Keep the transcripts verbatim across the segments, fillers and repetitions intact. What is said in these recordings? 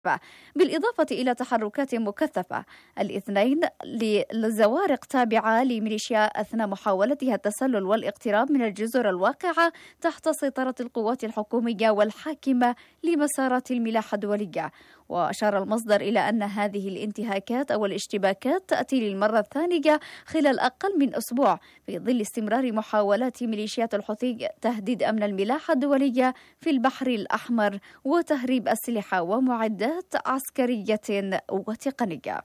بالإضافة إلى تحركات مكثفة الاثنين لزوارق تابعة لميليشيا أثناء محاولتها التسلل والاقتراب من الجزر الواقعة تحت سيطرة القوات الحكومية والحاكمة لمسارات الملاحة الدولية. وأشار المصدر إلى أن هذه الانتهاكات أو الاشتباكات تأتي للمرة الثانية خلال أقل من أسبوع في ظل استمرار محاولات ميليشيات الحوثي تهديد أمن الملاحة الدولية في البحر الأحمر وتهريب أسلحة ومعدات عسكرية وتقنية.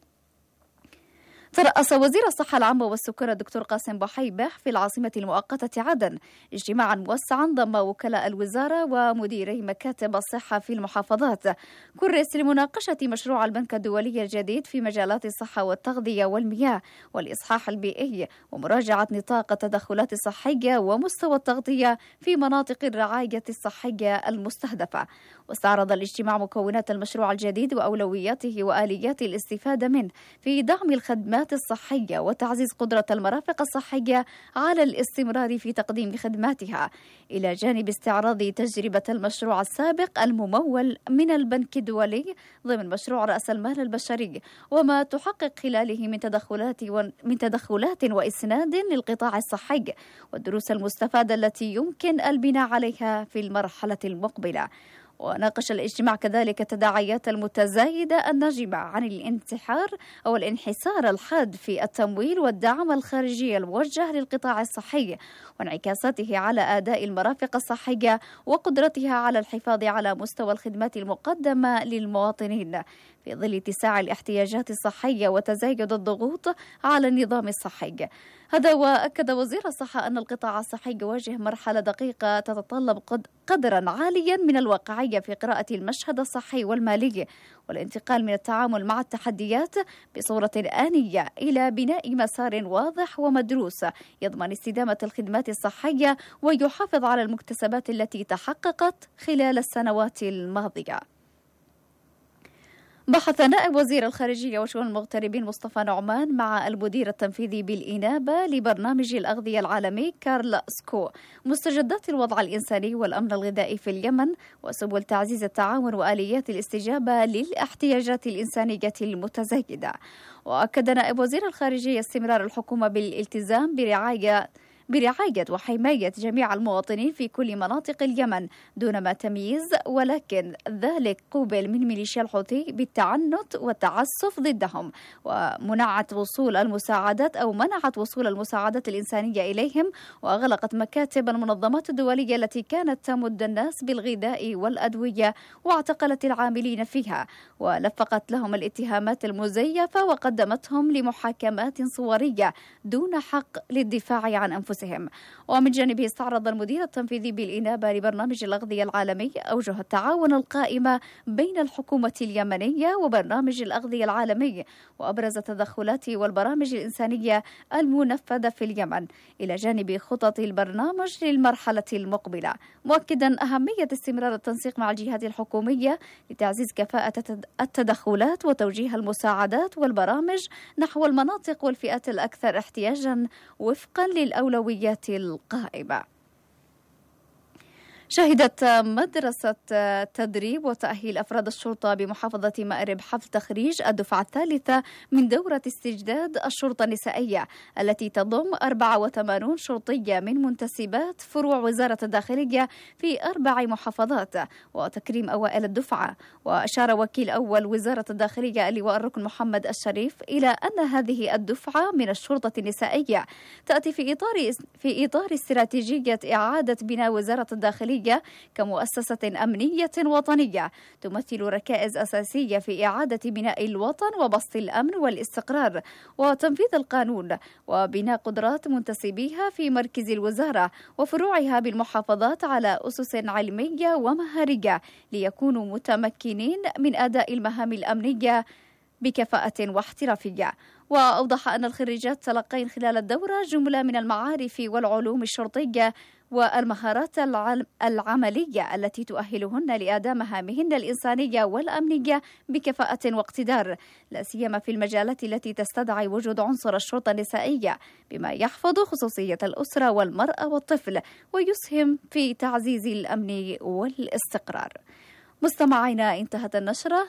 ترأس وزير الصحة العامة والسكان الدكتور قاسم بحيبح في العاصمة المؤقتة عدن اجتماعا موسعا ضم وكلاء الوزارة ومديري مكاتب الصحة في المحافظات، كرس لمناقشة مشروع البنك الدولي الجديد في مجالات الصحة والتغذية والمياه والإصحاح البيئي ومراجعة نطاق التدخلات الصحية ومستوى التغطية في مناطق الرعاية الصحية المستهدفة. واستعرض الاجتماع مكونات المشروع الجديد وأولوياته وآليات الاستفادة منه في دعم الخدمات الصحية وتعزيز قدرة المرافق الصحية على الاستمرار في تقديم خدماتها، إلى جانب استعراض تجربة المشروع السابق الممول من البنك الدولي ضمن مشروع رأس المال البشري وما تحقق خلاله من تدخلات من تدخلات وإسناد للقطاع الصحي والدروس المستفادة التي يمكن البناء عليها في المرحلة المقبلة. وناقش الاجتماع كذلك التداعيات المتزايدة الناجمة عن الانتحار أو الانحسار الحاد في التمويل والدعم الخارجي الموجه للقطاع الصحي وانعكاساته على أداء المرافق الصحية وقدرتها على الحفاظ على مستوى الخدمات المقدمة للمواطنين في ظل اتساع الاحتياجات الصحية وتزايد الضغوط على النظام الصحي. هذا وأكد وزير الصحة أن القطاع الصحي يواجه مرحلة دقيقة تتطلب قدرا عاليا من الواقعية في قراءة المشهد الصحي والمالي والانتقال من التعامل مع التحديات بصورة آنية إلى بناء مسار واضح ومدروس يضمن استدامة الخدمات الصحية ويحافظ على المكتسبات التي تحققت خلال السنوات الماضية. بحث نائب وزير الخارجية وشؤون المغتربين مصطفى نعمان مع المدير التنفيذي بالإنابة لبرنامج الأغذية العالمي كارل سكو مستجدات الوضع الإنساني والأمن الغذائي في اليمن وسبل تعزيز التعاون وآليات الاستجابة للاحتياجات الإنسانية المتزايدة. وأكد نائب وزير الخارجية استمرار الحكومة بالالتزام برعاية برعاية وحماية جميع المواطنين في كل مناطق اليمن دون ما تمييز، ولكن ذلك قوبل من ميليشيا الحوثي بالتعنت والتعسف ضدهم ومنعة وصول المساعدات أو منعت وصول المساعدات الإنسانية إليهم وأغلقت مكاتب المنظمات الدولية التي كانت تمد الناس بالغذاء والأدوية واعتقلت العاملين فيها ولفقت لهم الاتهامات المزيفة وقدمتهم لمحاكمات صورية دون حق للدفاع عن أنفسهم. ومن جانبه استعرض المدير التنفيذي بالإنابة لبرنامج الأغذية العالمي أوجه التعاون القائمة بين الحكومة اليمنية وبرنامج الأغذية العالمي وأبرز التدخلات والبرامج الإنسانية المنفذة في اليمن إلى جانب خطط البرنامج للمرحلة المقبلة، مؤكدا أهمية استمرار التنسيق مع الجهات الحكومية لتعزيز كفاءة التدخلات وتوجيه المساعدات والبرامج نحو المناطق والفئات الأكثر احتياجا وفقا للأولويات القائمة. شهدت مدرسة تدريب وتأهيل أفراد الشرطة بمحافظة مأرب حفل تخريج الدفعة الثالثة من دورة استجداد الشرطة النسائية التي تضم أربعة وثمانين شرطية من منتسبات فروع وزارة الداخلية في أربع محافظات وتكريم أوائل الدفعة. وأشار وكيل أول وزارة الداخلية اللواء الركن محمد الشريف إلى أن هذه الدفعة من الشرطة النسائية تأتي في إطار في إطار استراتيجية إعادة بناء وزارة الداخلية كمؤسسة أمنية وطنية تمثل ركائز أساسية في إعادة بناء الوطن وبسط الأمن والاستقرار وتنفيذ القانون وبناء قدرات منتسبيها في مركز الوزارة وفروعها بالمحافظات على أسس علمية ومهارية ليكونوا متمكنين من أداء المهام الأمنية بكفاءة واحترافية. وأوضح أن الخريجات تلقين خلال الدورة جملة من المعارف والعلوم الشرطية والمهارات العملية التي تؤهلهن لأداء مهامهن الإنسانية والأمنية بكفاءة واقتدار، لا سيما في المجالات التي تستدعي وجود عنصر الشرطة النسائية بما يحفظ خصوصية الأسرة والمرأة والطفل ويسهم في تعزيز الأمن والاستقرار. مستمعينا، انتهت النشرة.